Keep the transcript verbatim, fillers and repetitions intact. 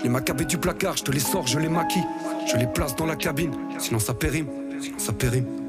Les macabées du placard, je te les sors, je les maquille. Je les place dans la cabine, sinon ça périme, sinon ça périme.